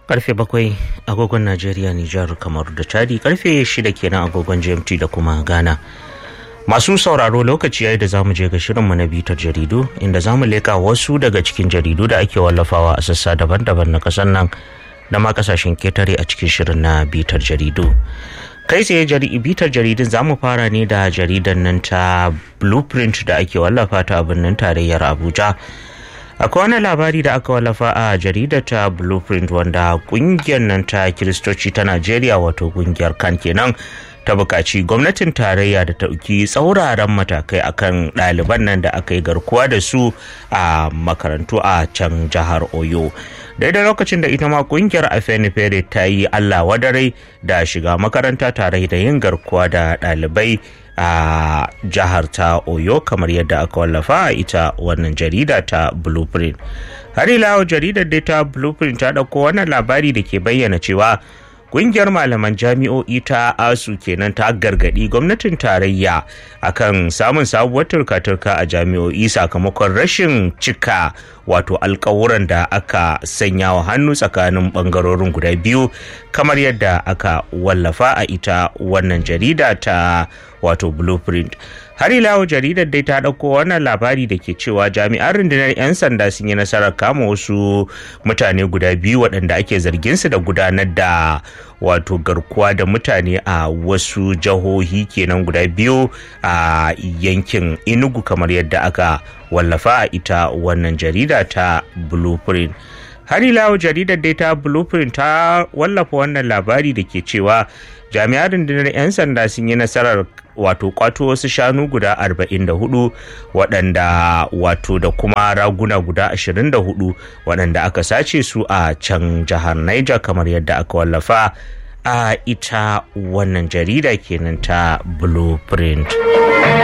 karfe 7 agogon Najeriya, Nijar, Kamaru da Chadi, karfe 6 kenan agogon GMT da kuma Ghana. Masu sauraro lokaci yayi da zamu je ga shirinmu na bitar jaridu, inda zamu leka wasu daga cikin jaridu da ake wallafawa a sassa daban-daban na kasar nan da ma kasashen ketare a cikin shirin na bitar jaridu. Kai tsaye bitar jaridun zamu fara ne da jaridan nan ta Blueprint da ake wallafa ta a birnin tarayyar Abuja. Akwai wani labari da aka wallafa a jaridar ta Blueprint wanda kungiyar nan ta Kiristoci ta Najeriya, wato kungiyar CAN kenan, ta buƙaci gwamnatin tarayya da ta ɗauki tsauraran matakai akan ɗaliban nan da aka yi garkuwa da su a makarantu a can jihar Oyo. Daidai lokacin da ita ma kungiyar Afenifere ta yi Allah wadarai da shiga makaranta tare da yin garkuwa da ɗalibai a jihar ta Oyo, kamar yadda aka wallafa a ita wannan jarida ta Blueprint. Har ila jaridar dai ta Blueprint ta ɗauko wannan labari da ke bayyana cewa kungiyar malaman jami'o'i ta ASU kenan ta gargadi gwamnatin tarayya akan samun sabuwar turka-turka a jami'o'i sakamakon rashin cika wato alkawuran da aka sanya wa hannu tsakanin bangarorin guda biyu, kamar yadda aka wallafa a ita wannan jarida ta wato Blueprint. Har ila jaridar dai ta dauko wannan labari da ke cewa jami'an rundunar 'yan sanda sun yi nasarar kama wasu mutane guda biyu waɗanda ake zargin su da gudanar da wato garkuwa da mutane a wasu jihohi kenan guda biyu a yankin Enugu, kamar yadda aka wallafa a ita wannan jarida ta Blueprint. Har ila jaridar dai ta Blueprint ta wallafa wannan labari da ke cewa jami'an rundunar 'yan sanda sun yi nasarar wato kwato wasu shanu guda 44 waɗanda wato da kuma raguna guda 24 waɗanda aka sace su a can jihar Niger, kamar yadda aka wallafa a ita wannan jarida kenan ta Blueprint.